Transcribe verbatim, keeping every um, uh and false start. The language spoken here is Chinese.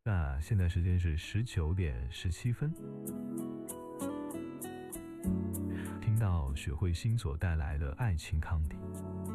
那现在时间是十九点十七分。听到雪慧心所带来的爱情康迪。